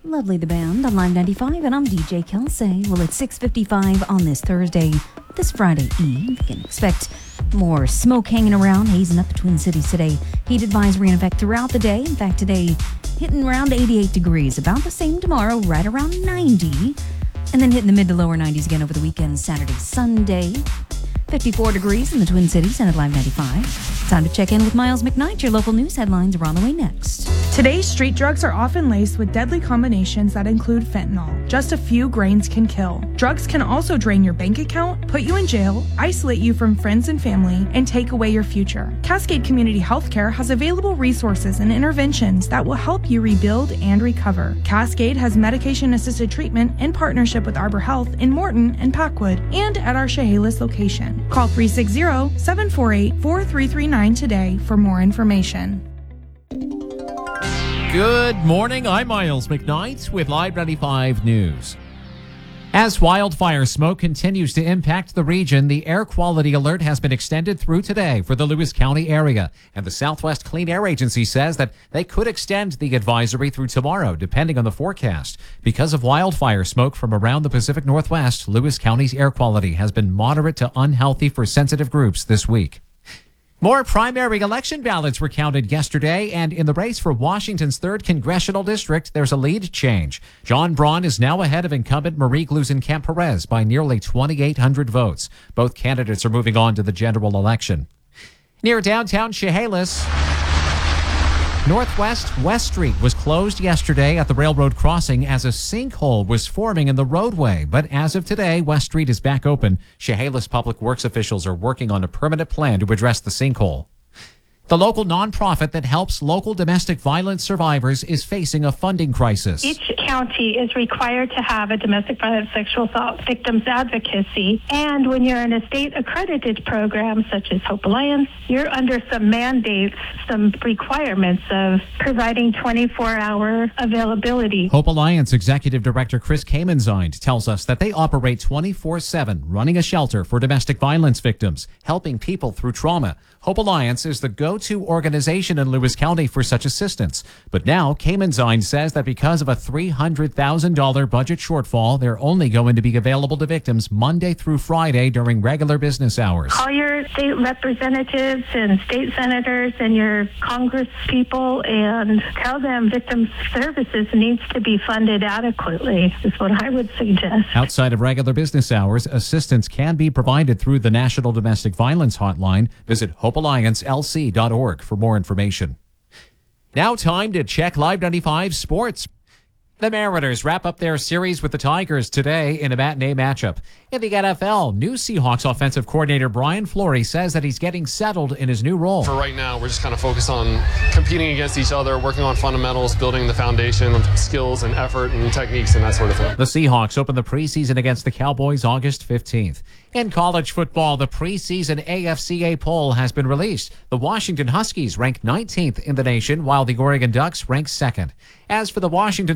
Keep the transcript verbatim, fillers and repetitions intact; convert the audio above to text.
Lovely the band on Live ninety-five, and I'm D J Kelsey. Well, it's six fifty-five on this Thursday, this Friday Eve. You can expect more smoke hanging around, hazing up the Twin Cities today. Heat advisory in effect throughout the day. In fact, today hitting around eighty-eight degrees. About the same tomorrow, right around ninety. And then hitting the mid to lower nineties again over the weekend, Saturday, Sunday. fifty-four degrees in the Twin Cities and at Live ninety-five. Time to check in with Miles McKnight. Your local news headlines are on the way next. Today's street drugs are often laced with deadly combinations that include fentanyl. Just a few grains can kill. Drugs can also drain your bank account, put you in jail, isolate you from friends and family, and take away your future. Cascade Community Healthcare has available resources and interventions that will help you rebuild and recover. Cascade has medication-assisted treatment in partnership with Arbor Health in Morton and Packwood, and at our Chehalis location. Call three six zero, seven four eight, four three three nine today for more information. Good morning, I'm Miles McKnight with Live ninety-five News. As wildfire smoke continues to impact the region, the air quality alert has been extended through today for the Lewis County area. And the Southwest Clean Air Agency says that they could extend the advisory through tomorrow, depending on the forecast. Because of wildfire smoke from around the Pacific Northwest, Lewis County's air quality has been moderate to unhealthy for sensitive groups this week. More primary election ballots were counted yesterday, and in the race for Washington's third congressional district, there's a lead change. John Braun is now ahead of incumbent Marie Gluesenkamp-Perez by nearly twenty-eight hundred votes. Both candidates are moving on to the general election. Near downtown Chehalis, Northwest West Street was closed yesterday at the railroad crossing as a sinkhole was forming in the roadway. But as of today, West Street is back open. Chehalis Public Works officials are working on a permanent plan to address the sinkhole. The local nonprofit that helps local domestic violence survivors is facing a funding crisis. Each county is required to have a domestic violence sexual assault victims advocacy. And when you're in a state accredited program such as Hope Alliance, you're under some mandates, some requirements of providing twenty-four hour availability. Hope Alliance Executive Director Chris Kamenzind tells us that they operate twenty-four seven, running a shelter for domestic violence victims, helping people through trauma. Hope Alliance is the go-to organization in Lewis County for such assistance. But now, Kamenzind says that because of a three hundred thousand dollars budget shortfall, they're only going to be available to victims Monday through Friday during regular business hours. Call your state representatives and state senators and your Congress people and tell them victim services needs to be funded adequately, is what I would suggest. Outside of regular business hours, assistance can be provided through the National Domestic Violence Hotline. Visit hope alliance l c dot org for more information. Now time to check Live ninety-five Sports. The Mariners wrap up their series with the Tigers today in a matinee matchup. In the N F L, new Seahawks offensive coordinator Brian Fleury says that he's getting settled in his new role. For right now, we're just kind of focused on competing against each other, working on fundamentals, building the foundation of skills and effort and techniques and that sort of thing. The Seahawks open the preseason against the Cowboys August fifteenth. In college football, the preseason A F C A poll has been released. The Washington Huskies rank nineteenth in the nation, while the Oregon Ducks rank second. As for the Washington